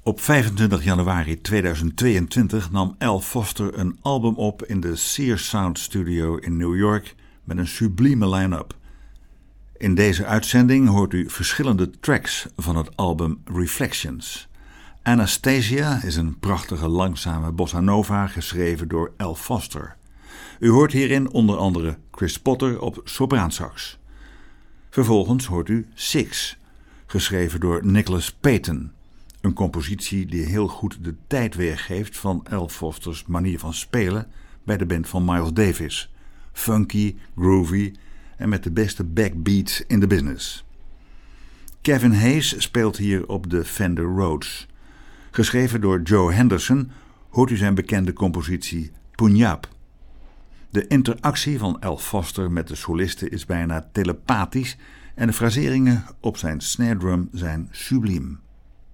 Op 25 januari 2022 nam Al Foster een album op in de Sears Sound Studio in New York met een sublieme line-up. In deze uitzending hoort u verschillende tracks van het album Reflections. Anastasia is een prachtige langzame bossa nova geschreven door Al Foster. U hoort hierin onder andere Chris Potter op sopraansax. Vervolgens hoort u Six, geschreven door Nicholas Payton. Een compositie die heel goed de tijd weergeeft van Al Foster's manier van spelen bij de band van Miles Davis. Funky, groovy en met de beste backbeats in de business. Kevin Hayes speelt hier op de Fender Rhodes. Geschreven door Joe Henderson hoort u zijn bekende compositie Punjab. De interactie van Al Foster met de solisten is bijna telepathisch en de fraseringen op zijn snare drum zijn subliem.